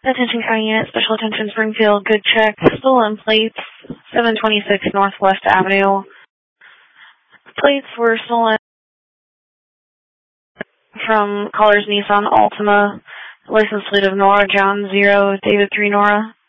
Attention County Unit, Special Attention Springfield, good check. Stolen plates, 726 Northwest Avenue. Plates were stolen from caller's Nissan Altima. License plate of Nora John 0, David 3 Nora.